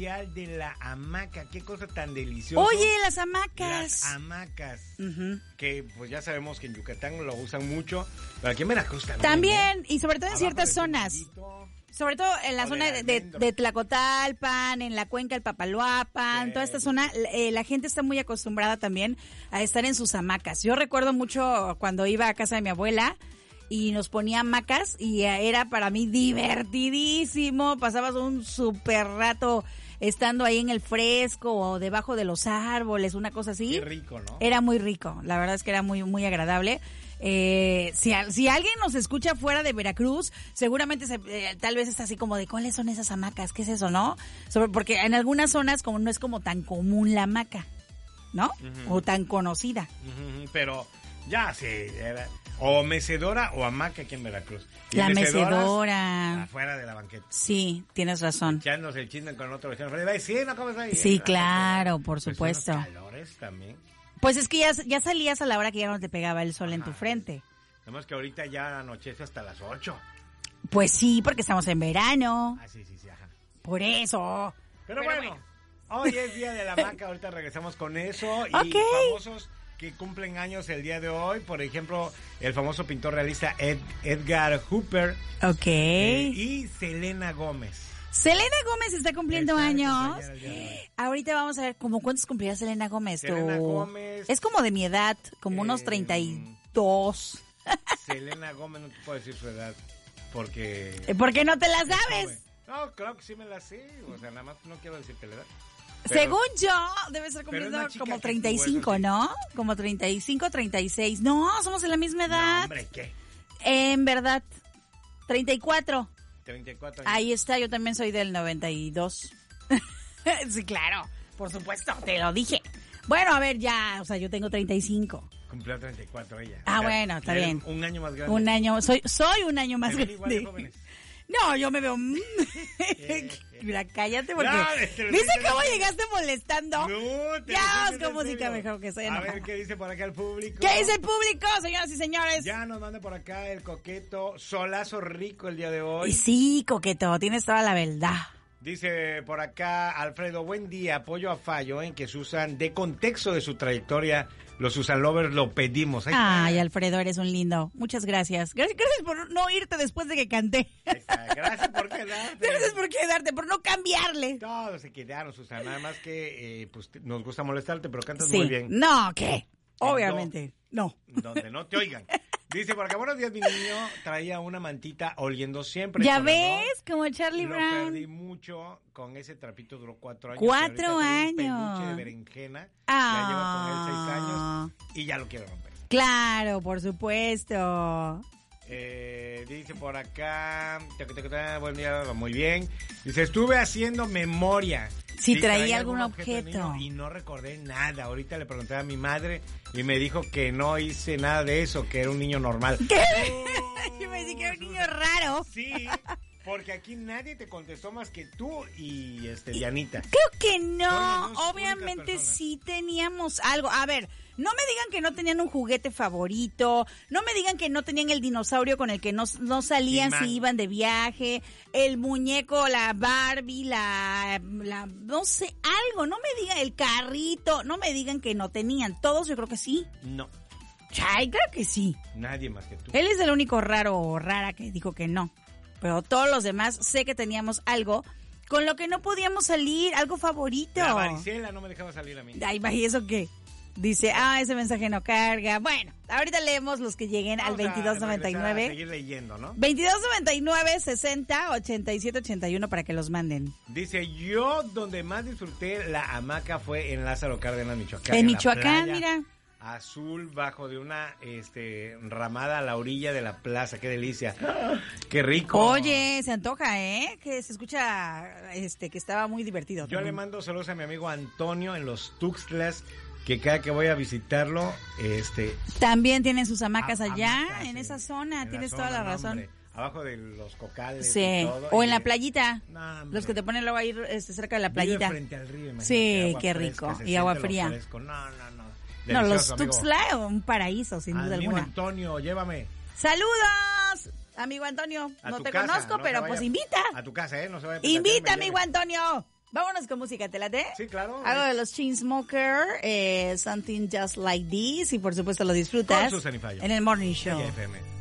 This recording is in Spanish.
Mundial de la Hamaca. Qué cosa tan deliciosa. Oye, las hamacas. Las hamacas. Que pues ya sabemos que en Yucatán lo usan mucho, pero aquí en Veracruz también. También, y sobre todo en Abajo ciertas de zonas. Tepillito. Sobre todo en la zona de Tlacotalpan, en la cuenca del Papaloapan, toda esta zona, la gente está muy acostumbrada también a estar en sus hamacas. Yo recuerdo mucho cuando iba a casa de mi abuela y nos ponía hamacas y era para mí divertidísimo. Pasabas un súper rato estando ahí en el fresco o debajo de los árboles, una cosa así. Qué rico, ¿no? Era muy rico, la verdad es que era muy, muy agradable. Si alguien nos escucha fuera de Veracruz, seguramente tal vez está así como de ¿cuáles son esas hamacas? ¿Qué es eso, no? Porque en algunas zonas como no es como tan común la hamaca, ¿no? O tan conocida. Pero ya sí, era o mecedora o hamaca aquí en Veracruz. Y la mecedora. Afuera de la banqueta. Sí, tienes razón. Echándose el chisme con otro vecino. Sí, no comes ahí. Sí, claro, por supuesto. Pues calores también. Pues es que ya salías a la hora que ya no te pegaba el sol en tu frente. Además que ahorita ya anochece hasta las 8. Pues sí, porque estamos en verano. Ah, sí, ajá. Por eso. Pero bueno, hoy es día de la hamaca, ahorita regresamos con eso. Y famosos que cumplen años el día de hoy, por ejemplo, el famoso pintor realista Edgar Hooper. Ok. Y Selena Gómez. Selena Gómez está cumpliendo años. Ahorita vamos a ver como cuántos cumplirá Selena Gómez. Selena Gómez. Es como de mi edad, como unos 32. Selena Gómez, no te puedo decir su edad, porque... ¿Por qué no te la sabes? No, claro que sí me la sé, o sea, nada más no quiero decirte la edad. Según yo, debe estar cumpliendo como 35, ¿no? Como 35, 36. No, somos de la misma edad. No, hombre, ¿qué? En verdad, 34. 34 años. Ahí está, yo también soy del 92. Sí, claro, por supuesto, te lo dije. Bueno, a ver, ya, o sea, yo tengo 35. Cumplió 34 ella. Ah, bueno, está bien. Un año más grande. Un año, soy un año más grande. Igual de jóvenes. No, yo me veo... Mira, cállate porque... ¿Viste cómo llegaste molestando? No, ya vamos con música mejor que soy enojada. A ver, ¿qué dice por acá el público? ¿Qué dice el público, señoras y señores? Ya nos manda por acá el coqueto Solazo Rico el día de hoy. Y sí, coqueto, tienes toda la verdad. Dice por acá Alfredo, buen día, apoyo a Fallo en que Susan dé contexto de su trayectoria, los Susan Lovers lo pedimos. Ay, Alfredo, eres un lindo. Muchas gracias. Gracias por no irte después de que canté. Ahí está. Gracias por quedarte. Gracias por quedarte, por no cambiarle. Todos se quedaron, Susan, nada más que pues nos gusta molestarte, pero cantas sí. muy bien. No, ¿qué? Obviamente, no. Donde no te oigan. Dice, por acá, buenos días, mi niño, traía una mantita oliendo siempre. ¿Ya ves? Como Charlie Brown. Lo perdí mucho, con ese trapito duró 4 años. 4 años. Un peluche de berenjena, ya llevo con él 6 años y ya lo quiero romper. Claro, por supuesto. Dice por acá, buen día, muy bien. Dice, estuve haciendo memoria. Si traía algún objeto. Y no recordé nada. Ahorita le pregunté a mi madre y me dijo que no hice nada de eso, que era un niño normal. ¿Qué? Yo me dije que era un niño raro. Sí, porque aquí nadie te contestó más que tú y Dianita. Creo que no. Obviamente sí teníamos algo. A ver, no me digan que no tenían un juguete favorito, no me digan que no tenían el dinosaurio con el que no salían si iban de viaje, el muñeco, la Barbie, la no sé, algo, no me digan el carrito, no me digan que no tenían, todos yo creo que sí. No. Chay, claro que sí. Nadie más que tú. Él es el único raro o rara que dijo que no, pero todos los demás sé que teníamos algo con lo que no podíamos salir, algo favorito. La varicela no me dejaba salir a mí. Ay, ¿y eso qué? Dice, ese mensaje no carga. Bueno, ahorita leemos los que lleguen al 2299. A seguir leyendo, ¿no? 2299 60 87 81 para que los manden. Dice, yo donde más disfruté la hamaca fue en Lázaro Cárdenas, Michoacán. En Michoacán, mira. Azul bajo de una ramada a la orilla de la plaza, qué delicia. Qué rico. Oye, se antoja, que se escucha que estaba muy divertido. Yo le mando saludos a mi amigo Antonio en los Tuxtlas, que cada que voy a visitarlo, también tienen sus hamacas allá, en esa zona, tienes toda la razón. Hombre, abajo de los cocales sí. y todo. O en la playita, los que te ponen luego ahí cerca de la playita. Frente al río, sí, qué rico, y agua fría. No, los Tuxtla, un paraíso, sin duda alguna. Amigo Antonio, llévame. ¡Saludos! Amigo Antonio, no te conozco, pero pues invita. A tu casa, no se vaya a invita, amigo Antonio. Vámonos con música, ¿te late? Sí, claro. Algo de los Chainsmokers, Something Just Like This, y por supuesto lo disfrutas con Susana y Fallo en el Morning Show. FM.